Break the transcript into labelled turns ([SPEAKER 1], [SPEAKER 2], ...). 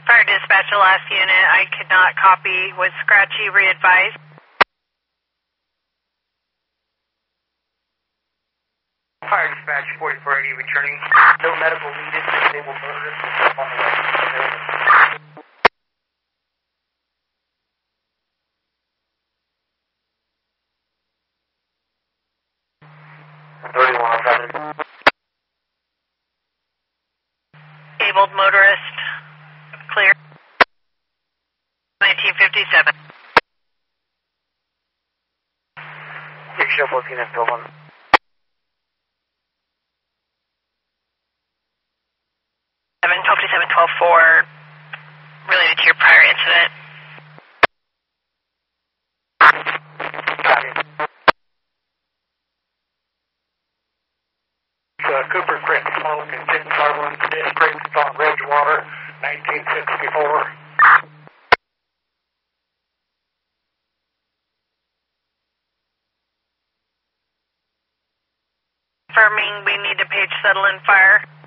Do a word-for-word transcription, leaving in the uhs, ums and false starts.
[SPEAKER 1] Fire dispatch, the last unit. I could not copy. Was scratchy, re-advised.
[SPEAKER 2] Fire dispatch, forty-four eighty returning. No medical needed. Disabled motorist on the way. thirty-one seven.
[SPEAKER 1] Disabled motorist. Clear. nineteen fifty-seven.
[SPEAKER 2] Six show fourteen and fill one.
[SPEAKER 1] seven twelve seven twelve four related to your prior incident.
[SPEAKER 2] Copy. Uh, Cooper Creek Smoke and ten Carbon District on Ridgewater, nineteen sixty-four.
[SPEAKER 1] Confirming we need to page settle and fire.